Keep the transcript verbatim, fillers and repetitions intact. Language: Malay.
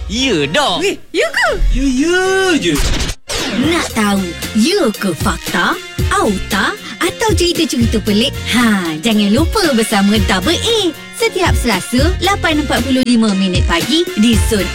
Ya dah. Weh, ya ke? Ya, ya je. Nak tahu ya ke fakta, auta atau cerita-cerita pelik? Ha, jangan lupa bersama Double A setiap Selasa lapan empat puluh lima minit pagi di Zon